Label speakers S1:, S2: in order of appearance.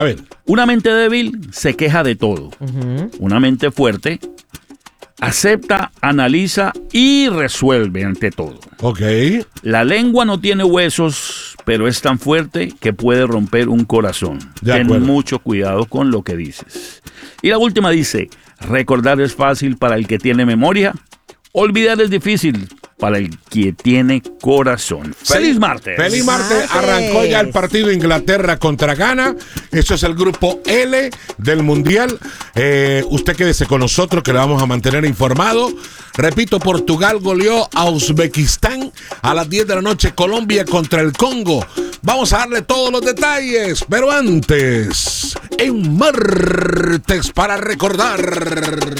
S1: A ver.
S2: Una mente débil se queja de todo. Una mente fuerte acepta, analiza y resuelve ante todo.
S1: Ok.
S2: La lengua no tiene huesos, pero es tan fuerte que puede romper un corazón. Ten mucho cuidado con lo que dices. Y la última dice, recordar es fácil para el que tiene memoria, olvidar es difícil para el que tiene corazón. ¡Feliz martes!
S1: ¡Feliz martes! Arrancó ya el partido Inglaterra contra Ghana. Eso es el grupo L del Mundial. Usted quédese con nosotros que le vamos a mantener informado. Repito, Portugal goleó a Uzbekistán a las 10 de la noche. Colombia contra el Congo. Vamos a darle todos los detalles. Pero antes, en martes para recordar.